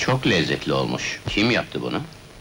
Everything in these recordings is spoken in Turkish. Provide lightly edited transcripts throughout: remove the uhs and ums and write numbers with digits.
Çok lezzetli olmuş. Kim yaptı bunu?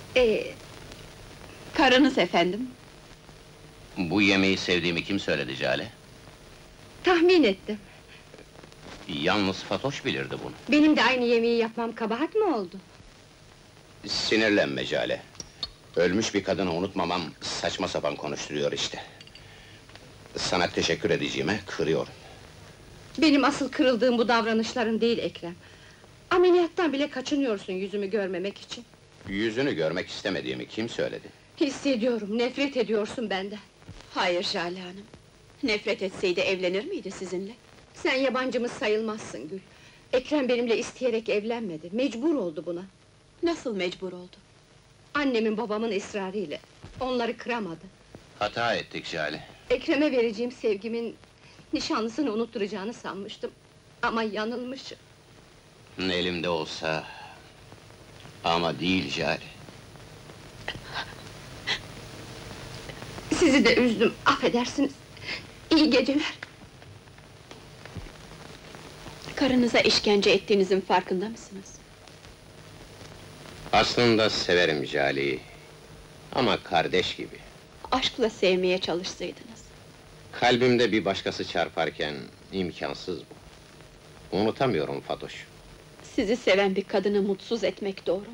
Karınız efendim. Bu yemeği sevdiğimi kim söyledi Jale? Tahmin ettim. Yalnız Fatoş bilirdi bunu. Benim de aynı yemeği yapmam kabahat mi oldu? Sinirlenme Jale. Ölmüş bir kadını unutmamam saçma sapan konuşturuyor işte. Sana teşekkür edeceğime kırıyorum. Benim asıl kırıldığım bu davranışların değil Ekrem. Ameliyattan bile kaçınıyorsun yüzümü görmemek için. Yüzünü görmek istemediğimi kim söyledi? Hissediyorum, nefret ediyorsun benden. Hayır Jale Hanım. Nefret etseydi evlenir miydi sizinle? Sen yabancımız sayılmazsın Gül. Ekrem benimle isteyerek evlenmedi, mecbur oldu buna. Nasıl mecbur oldu? Annemin babamın ısrarıyla. Onları kıramadı. Hata ettik Jale. Ekrem'e vereceğim sevgimin nişanlısını unutturacağını sanmıştım. Ama yanılmışım. Elimde olsa... Ama değil Jale. Sizi de üzdüm, affedersiniz. İyi geceler. Karınıza işkence ettiğinizin farkında mısınız? Aslında severim Jale'yi. Ama kardeş gibi. Aşkla sevmeye çalışsaydınız. Kalbimde bir başkası çarparken imkansız bu. Unutamıyorum Fatoş. Sizi seven bir kadını mutsuz etmek doğru mu?